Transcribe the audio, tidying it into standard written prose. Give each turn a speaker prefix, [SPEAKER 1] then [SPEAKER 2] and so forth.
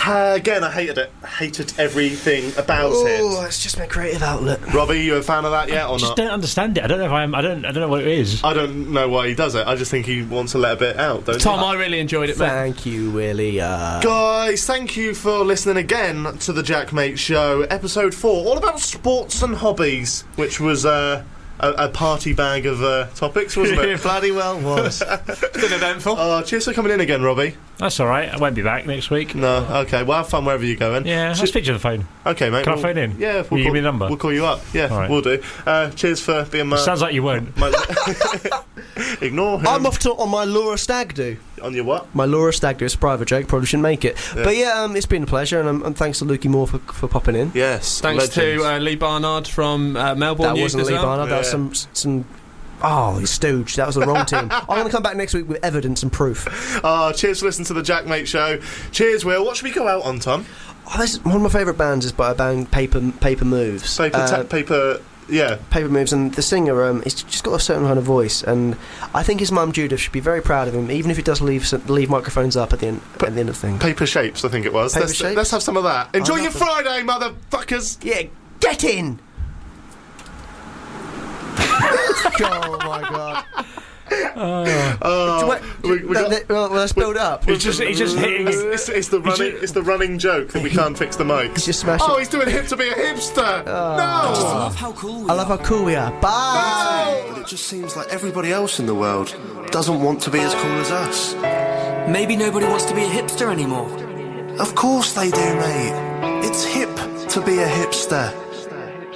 [SPEAKER 1] Again, I hated it. Hated everything about it.
[SPEAKER 2] Oh, it's just my creative outlet.
[SPEAKER 1] Robbie, you a fan of that yet or
[SPEAKER 3] I just
[SPEAKER 1] not?
[SPEAKER 3] don't understand it. I don't know if I am. I don't know what it is.
[SPEAKER 1] I don't know why he does it. I just think he wants to let a bit out, don't
[SPEAKER 4] Tom,
[SPEAKER 1] you?
[SPEAKER 4] I really enjoyed it, mate.
[SPEAKER 2] Thank you, Willie.
[SPEAKER 1] Guys, thank you for listening again to the Jack Mate Show, episode 4, all about sports and hobbies, which was a party bag of topics, wasn't it?
[SPEAKER 2] It bloody well was.
[SPEAKER 4] It's been eventful.
[SPEAKER 1] Cheers for coming in again, Robbie.
[SPEAKER 3] That's all right. I won't be back next week.
[SPEAKER 1] No, okay, well, have fun wherever you're going.
[SPEAKER 3] Yeah, I'll speak to you on the phone.
[SPEAKER 1] Okay, mate.
[SPEAKER 3] Can I phone in?
[SPEAKER 1] Yeah.
[SPEAKER 3] Will you give me a number?
[SPEAKER 1] We'll call you up. Yeah,
[SPEAKER 3] All right.
[SPEAKER 1] we'll do. Cheers for being my...
[SPEAKER 3] Sounds like you won't.
[SPEAKER 1] Ignore him.
[SPEAKER 2] I'm off to on my Laura Stag do.
[SPEAKER 1] On your what?
[SPEAKER 2] My Laura Stag do. It's a private joke. Probably shouldn't make it.
[SPEAKER 1] Yeah.
[SPEAKER 2] But yeah, it's been a pleasure, and thanks to Lukey Moore for popping in.
[SPEAKER 1] Yes.
[SPEAKER 4] Thanks
[SPEAKER 1] legends.
[SPEAKER 4] to Lee Barnard from Melbourne.
[SPEAKER 2] That
[SPEAKER 4] Youth
[SPEAKER 2] wasn't
[SPEAKER 4] as
[SPEAKER 2] Lee
[SPEAKER 4] well.
[SPEAKER 2] Barnard. That was some. Oh, stooge. That was the wrong team. I'm going to come back next week with evidence and proof.
[SPEAKER 1] Cheers for listening to the Jack Mate Show. Cheers, Will. What should we go out on, Tom?
[SPEAKER 2] One of my favourite bands is by a band Paper Moves.
[SPEAKER 1] Paper. Yeah.
[SPEAKER 2] Paper Moves, and the singer, he's just got a certain kind of voice, and I think his mum Judith should be very proud of him, even if he does leave microphones up at the end of things.
[SPEAKER 1] Paper Shapes, I think it was.
[SPEAKER 2] Paper Shapes?
[SPEAKER 1] Let's have some of that. Enjoy
[SPEAKER 2] I
[SPEAKER 1] your
[SPEAKER 2] love
[SPEAKER 1] Friday, motherfuckers.
[SPEAKER 2] Yeah, get in. Oh my god. Let's build up.
[SPEAKER 3] He's just hitting.
[SPEAKER 1] It's the running joke that we can't fix the mic.
[SPEAKER 2] He's just smashing.
[SPEAKER 1] Oh, he's doing hip to be a hipster. No.
[SPEAKER 5] I love how cool we
[SPEAKER 2] I love how cool we are. Bye.
[SPEAKER 6] But it just seems like everybody else in the world doesn't want to be as cool as us.
[SPEAKER 5] Maybe nobody wants to be a hipster anymore.
[SPEAKER 6] Of course they do, mate. It's hip to be a hipster.